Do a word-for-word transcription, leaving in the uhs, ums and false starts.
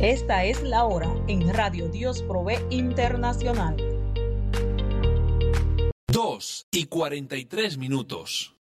Esta es la hora en Radio Dios Provee Internacional. Dos y cuarenta y tres minutos.